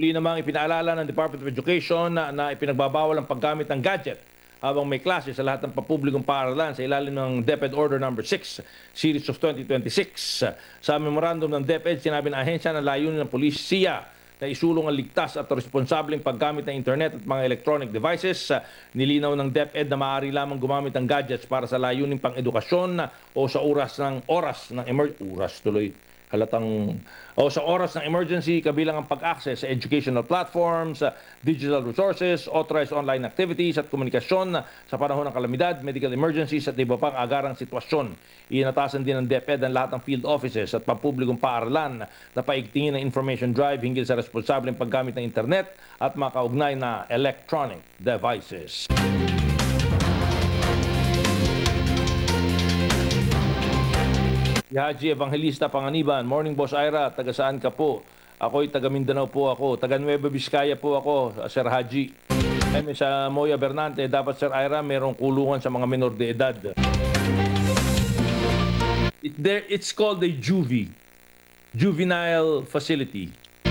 Muli namang ipinaalala ng Department of Education na ipinagbabawal ang paggamit ng gadget habang may klase sa lahat ng papublikong paaralan sa ilalim ng DepEd Order No. 6, Series of 2026. Sa memorandum ng DepEd, sinabi ng ahensya na layunin ng pulisya na isulong ang ligtas at responsableng paggamit ng internet at mga electronic devices. Nilinaw ng DepEd na maaari lamang gumamit ng gadgets para sa layuning pang-edukasyon o sa oras ng emergency, kabilang ang pag-access sa educational platforms, digital resources, authorized online activities at komunikasyon sa panahon ng kalamidad, medical emergencies at iba pang agarang sitwasyon. Inatasan din ng DepEd ang lahat ng field offices at pampublikong paaralan na paigtingin ng information drive hinggil sa responsableng paggamit ng internet at makaugnay na electronic devices. Si Haji Evangelista Panganiban, morning Boss Ira, taga saan ka po? Ako'y taga Mindanao po ako, taga Nueva Vizcaya po ako, Sir Haji. Sa Moya Bernante, dapat Sir Ira, merong kulungan sa mga menor de edad. It's called a juvie, juvenile facility.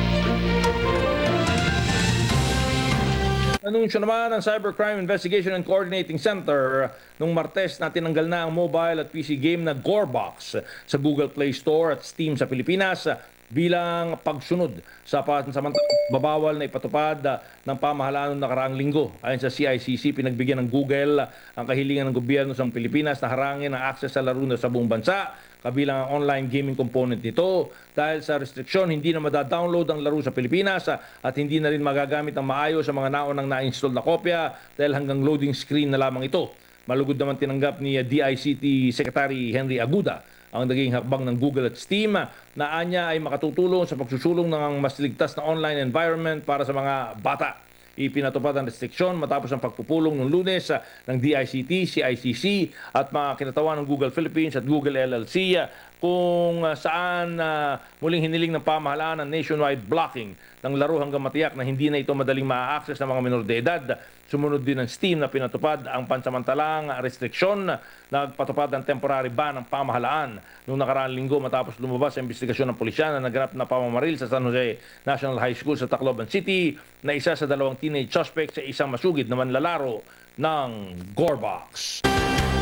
Anunsyo naman ng Cybercrime Investigation and Coordinating Center nung Martes na tinanggal na ang mobile at PC game na Gorebox sa Google Play Store at Steam sa Pilipinas bilang pagsunod sa babawal na ipatupad ng pamahalaan noong nakaraang linggo. Ayon sa CICC, pinagbigyan ng Google ang kahilingan ng gobyerno sa Pilipinas na harangin ang access sa laro sa buong bansa, kabilang ang online gaming component nito. Dahil sa restriksyon, hindi na madadownload ang laro sa Pilipinas at hindi na rin magagamit ang maayos sa mga naunang na-install na kopya dahil hanggang loading screen na lamang ito. Malugod naman tinanggap ni DICT Secretary Henry Aguda ang naging hakbang ng Google at Steam na anya ay makatutulong sa pagsusulong ng mas ligtas na online environment para sa mga bata. Ipinatupad ang restriksyon matapos ang pagpupulong ng Lunes ng DICT, CICC at mga kinatawan ng Google Philippines at Google LLC kung saan muling hiniling ng pamahalaan ang nationwide blocking ng laro hanggang matiyak na hindi na ito madaling ma-access ng mga minor de edad. Sumunod din ng Steam na pinatupad ang pansamantalang restriksyon na nagpatupad ng temporary ban ng pamahalaan noong nakaraang linggo matapos lumabas ang investigasyon ng pulisya na naganap na pamamaril sa San Jose National High School sa Tacloban City na isa sa dalawang teenage suspect sa isang masugid na manlalaro ng Gorebox.